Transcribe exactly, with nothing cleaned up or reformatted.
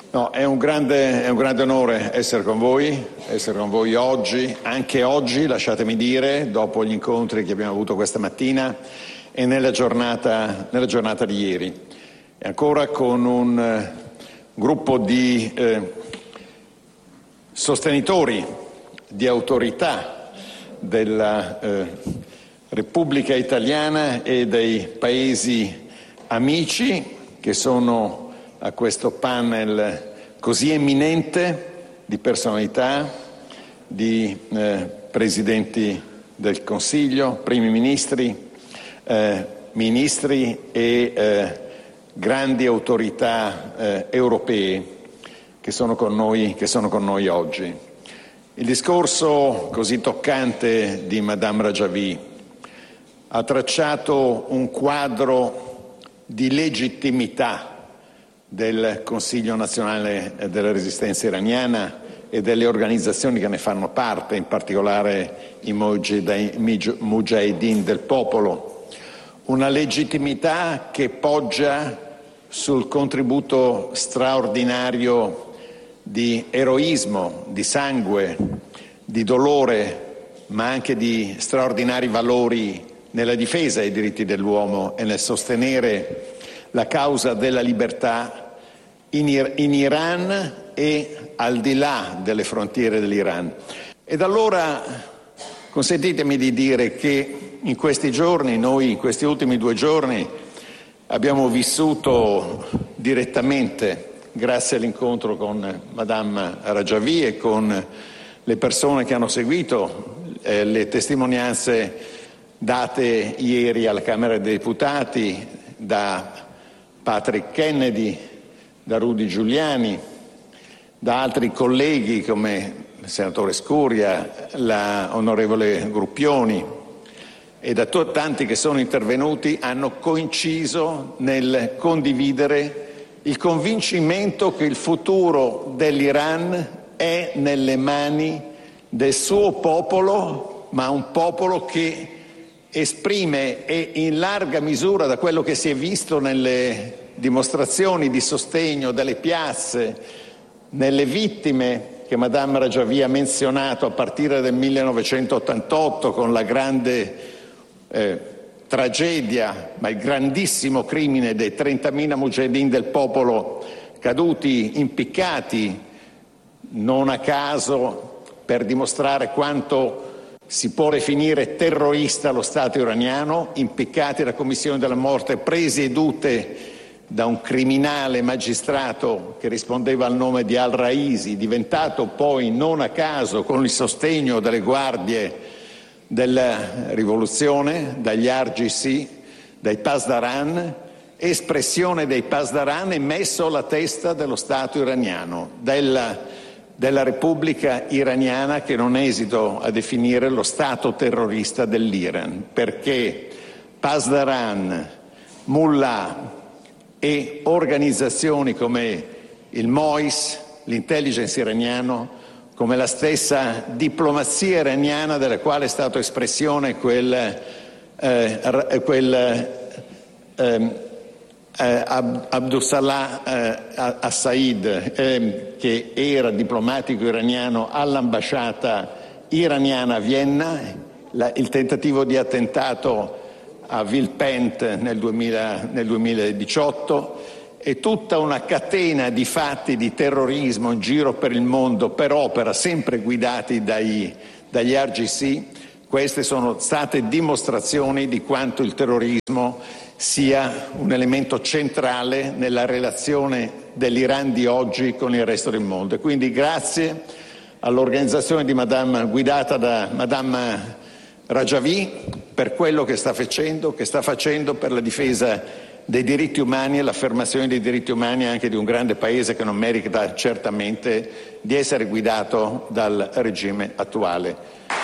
No, è un grande, è un grande onore essere con voi, essere con voi oggi, anche oggi, lasciatemi dire, dopo gli incontri che abbiamo avuto questa mattina e nella giornata, nella giornata di ieri. E ancora con un eh, gruppo di eh, sostenitori, di autorità della eh, Repubblica Italiana e dei paesi amici che sono a questo panel così eminente di personalità, di eh, presidenti del Consiglio, primi ministri, eh, ministri e eh, grandi autorità eh, europee che sono con noi, che sono con noi oggi. Il discorso così toccante di Madame Rajavi ha tracciato un quadro di legittimità del Consiglio nazionale della resistenza iraniana e delle organizzazioni che ne fanno parte, in particolare i Mujahideen del popolo. Una legittimità che poggia sul contributo straordinario di eroismo, di sangue, di dolore, ma anche di straordinari valori nella difesa dei diritti dell'uomo e nel sostenere la causa della libertà in, Ir- in Iran e al di là delle frontiere dell'Iran. Ed allora consentitemi di dire che in questi giorni, noi in questi ultimi due giorni, abbiamo vissuto direttamente, grazie all'incontro con Madame Rajavi e con le persone che hanno seguito eh, le testimonianze date ieri alla Camera dei Deputati da Patrick Kennedy, da Rudy Giuliani, da altri colleghi come il senatore Scuria, la onorevole Gruppioni e da to- tanti che sono intervenuti, hanno coinciso nel condividere il convincimento che il futuro dell'Iran è nelle mani del suo popolo, ma un popolo che esprime e in larga misura, da quello che si è visto nelle dimostrazioni di sostegno delle piazze, nelle vittime che Madame Rajavi ha menzionato a partire del millenovecentottantotto con la grande eh, tragedia, ma il grandissimo crimine dei trentamila mujahideen del popolo caduti impiccati, non a caso, per dimostrare quanto si può definire terrorista lo Stato iraniano, impiccati da commissione della morte, presiedute da un criminale magistrato che rispondeva al nome di al-Raisi, diventato poi non a caso con il sostegno delle guardie della rivoluzione, dagli R G C, dai Pasdaran, espressione dei Pasdaran e messo alla testa dello Stato iraniano, della della Repubblica iraniana, che non esito a definire lo Stato terrorista dell'Iran, perché Pasdaran, Mullah e organizzazioni come il M O I S, l'intelligence iraniano, come la stessa diplomazia iraniana della quale è stato espressione quel, eh, quel eh, Eh, Abdussalam eh, As-Said, eh, che era diplomatico iraniano all'ambasciata iraniana a Vienna, la, il tentativo di attentato a Villepinte nel, duemila, nel duemiladiciotto e tutta una catena di fatti di terrorismo in giro per il mondo per opera, sempre guidati dai, dagli R G C. Queste sono state dimostrazioni di quanto il terrorismo sia un elemento centrale nella relazione dell'Iran di oggi con il resto del mondo. E quindi grazie all'organizzazione di Madame, guidata da Madame Rajavi, per quello che sta facendo, che sta facendo per la difesa dei diritti umani e l'affermazione dei diritti umani anche di un grande paese che non merita certamente di essere guidato dal regime attuale.